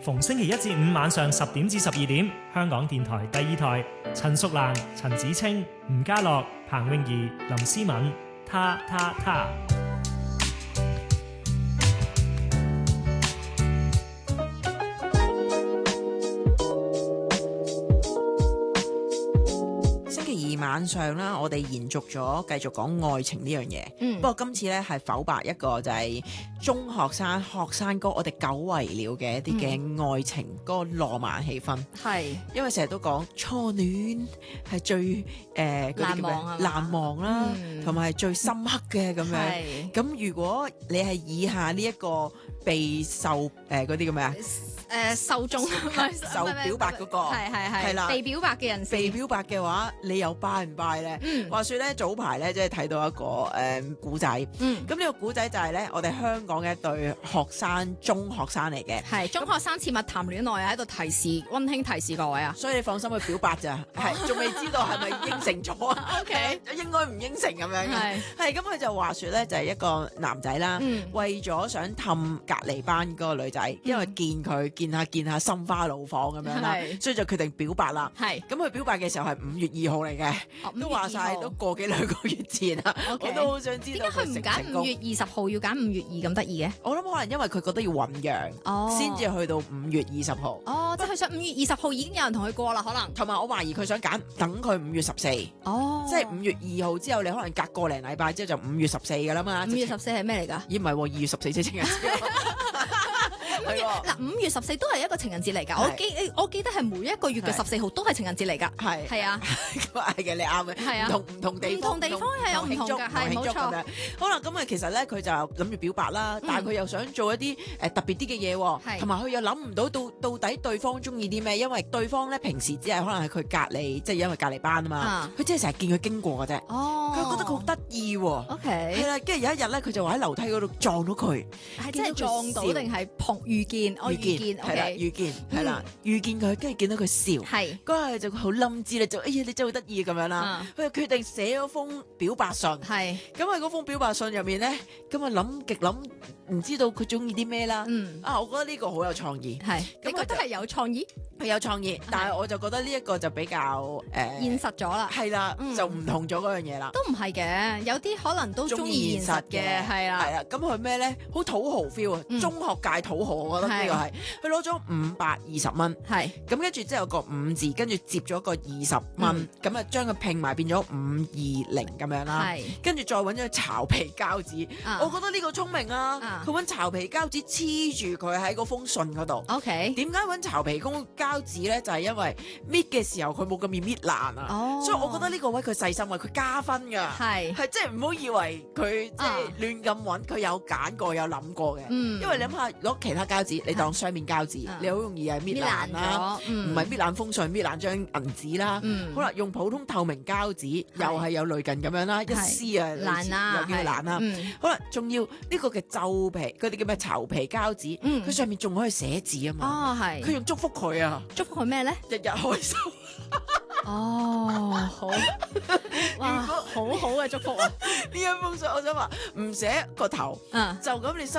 逢星期一至五晚上10點至12點，香港電台第二台，陳淑蘭、陳子清、吳家樂、彭詠儀、林思敏，他。 晚上啦，我哋延續咗繼續講愛情呢樣嘢。不過今次咧係剖白一個就係中學生哥，我哋久違了嘅一啲嘅愛情嗰個浪漫氣氛。係，因為成日都講初戀係最難忘啦，同埋係最深刻嘅咁樣。咁如果你係以下呢一個備受嗰啲叫咩啊？ 受眾受表白嗰個係啦， 被表白嘅人士， 被表白嘅話，你又拜唔拜咧？話說咧，早排咧即係睇到一個古仔，咁呢個古仔就係咧，我哋香港嘅一對中學生嚟嘅， 係中學生切勿談戀愛，喺度溫馨提示各位啊！ 所以你放心去表白咋，係仲未知道係咪應承咗啊？OK，應該唔應承咁樣嘅，係咁佢就話說咧，就係一個男仔啦，為咗想氹隔離班嗰個女仔，因為見下心花怒放咁樣啦，所以就決定表白啦。係咁佢表白嘅時候係5月2號嚟嘅，都話晒都個幾兩個月前啦。我都好想知道佢唔揀5月20號，要揀5月2咁得意嘅。 我諗可能因為佢覺得要醞釀，先至去到5月20號。 哦，即係佢想5月20號已經有人同佢過啦，可能。 同埋我懷疑佢想等佢5月14。哦，即係5月2號之後，你可能隔個零禮拜之後就5月14噶啦嘛。 5月14係咩嚟㗎？ 咦，唔係2月14即係情人節。 嗱，5月14都係一個情人節嚟㗎，我記得係每一個月嘅14號都係情人節嚟㗎，係啊， 係嘅，你啱嘅，係啊，唔同地方係有唔同㗎，係冇錯。 好啦，咁啊，其實咧佢就諗住表白啦，但係佢又想做一啲特別啲嘅嘢，同埋佢又諗唔到底對方中意啲咩，因為對方咧平時只係可能係佢隔離，即係因為隔離班啊嘛，佢即係成日見佢經過嘅啫，佢覺得佢好得意喎，OK，係啦，跟住有一日咧，佢就話喺樓梯嗰度撞到佢， 係真係撞到定係遇見係啦，遇見係啦，遇見佢，跟住見到佢笑，係嗰日就好冧知你就哎呀你真係好得意咁樣啦，佢就決定寫咗封表白信，係咁喺嗰封表白信入面咧，咁啊諗極諗唔知道佢中意啲咩啦，我覺得呢個好有創意，係你覺得係有創意？ 係有創意，但係我就覺得呢一個就比較現實咗啦， 係啦，就唔同咗嗰樣嘢啦， 都唔係嘅，有啲可能都中意現實嘅，係啦， 係啦，咁佢咩咧？好土豪 feel 啊，中學界土豪，我覺得呢個係。佢攞咗520蚊，係咁跟住之後有個5字，跟住接咗個20蚊，咁啊將佢拼埋變咗520咁樣啦，係跟住再揾咗個巢皮膠紙，我覺得呢個聰明啊，佢揾巢皮膠紙黐住佢喺嗰封信嗰度，OK，點解揾巢皮膠紙咧？就係因為搣嘅時候佢冇咁易搣爛啊，所以我覺得呢個位佢細心啊，佢加分噶，係即係唔好以為佢即係亂咁揾，佢有揀過有諗過嘅，因為你諗下攞其他膠紙，你當雙面膠紙，你好容易係搣爛啦，唔係搣爛封信，搣爛張銀紙啦。好啦，用普通透明膠紙，又係有類近咁樣啦，一撕啊爛啦，又叫佢爛啦。好啦，仲要呢個嘅皺皮，嗰啲叫咩巢皮膠紙，佢上面仲可以寫字啊嘛。哦，係。佢仲祝福佢啊， 祝福佢咩咧？ 日日開心。 哦，好，哇，好好嘅祝福啊！ 呢一封信我想話唔寫個頭，就咁你收。